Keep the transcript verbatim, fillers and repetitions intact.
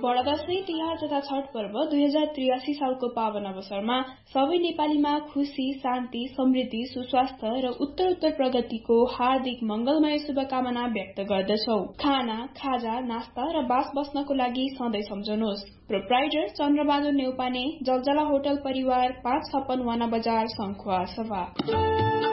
बडा दशैं, तिहार तथा छठ पर्व दुई हजार त्रियासी सालको पावन अवसरमा सबै नेपालीमा खुशी, शान्ति, समृद्धि, सुस्वास्थ्य र उत्तरोत्तर प्रगतिको हार्दिक मंगलमय शुभकामना व्यक्त गर्दछौ। खाना, खाजा, नास्ता र बास बस्नको लागि सधैँ सम्झनुहोस्। प्रोप्राइटर चन्द्रबहादुर नेउपाने, जलजला होटल परिवार, पाँच छप्पन वाना बजार, सङ्खुवा सभा।